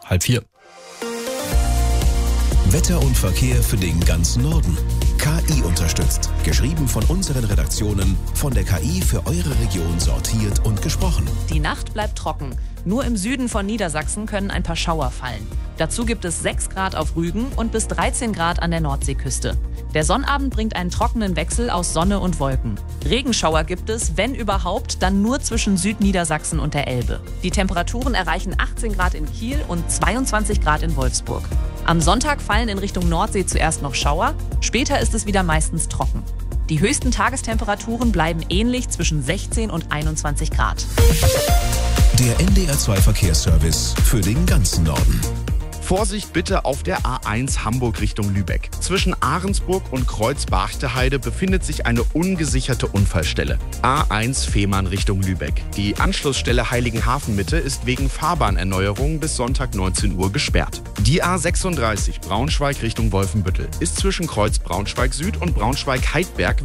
3:30. Wetter und Verkehr für den ganzen Norden. KI unterstützt. Geschrieben von unseren Redaktionen, von der KI für eure Region sortiert und gesprochen. Die Nacht bleibt trocken. Nur im Süden von Niedersachsen können ein paar Schauer fallen. Dazu gibt es 6 Grad auf Rügen und bis 13 Grad an der Nordseeküste. Der Sonnabend bringt einen trockenen Wechsel aus Sonne und Wolken. Regenschauer gibt es, wenn überhaupt, dann nur zwischen Südniedersachsen und der Elbe. Die Temperaturen erreichen 18 Grad in Kiel und 22 Grad in Wolfsburg. Am Sonntag fallen in Richtung Nordsee zuerst noch Schauer, später ist es wieder meistens trocken. Die höchsten Tagestemperaturen bleiben ähnlich zwischen 16 und 21 Grad. Der NDR2 Verkehrsservice für den ganzen Norden. Vorsicht bitte auf der A1 Hamburg Richtung Lübeck. Zwischen Ahrensburg und Kreuz-Barchteheide befindet sich eine ungesicherte Unfallstelle. A1 Fehmarn Richtung Lübeck. Die Anschlussstelle Heiligenhafen Mitte ist wegen Fahrbahnerneuerung bis Sonntag 19 Uhr gesperrt. Die A36 Braunschweig Richtung Wolfenbüttel ist zwischen Kreuz Braunschweig Süd und Braunschweig Heidberg